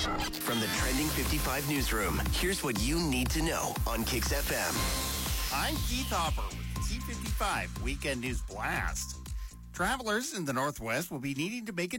From the Trending 55 newsroom, here's what you need to know on Kix FM. I'm Keith Hopper with the T55 Weekend News Blast. Travelers in the Northwest will be needing to make a